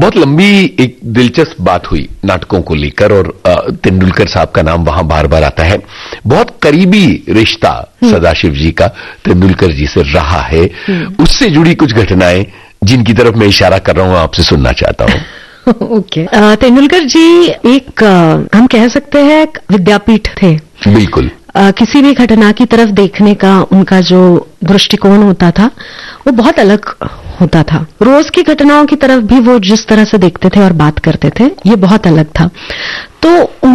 बहुत लंबी एक दिलचस्प बात हुई नाटकों को लेकर और तेंदुलकर साहब का नाम वहां बार बार आता है। बहुत करीबी रिश्ता सदाशिव जी का तेंदुलकर जी से रहा है। उससे जुड़ी कुछ घटनाएं जिनकी तरफ मैं इशारा कर रहा हूं आपसे सुनना चाहता हूं। ओके। तेंदुलकर जी एक हम कह सकते हैं एक विद्यापीठ थे। बिल्कुल। किसी भी घटना की तरफ देखने का उनका जो दृष्टिकोण होता था वो बहुत अलग होता था। रोज की घटनाओं की तरफ भी वो जिस तरह से देखते थे और बात करते थे ये बहुत अलग था। तो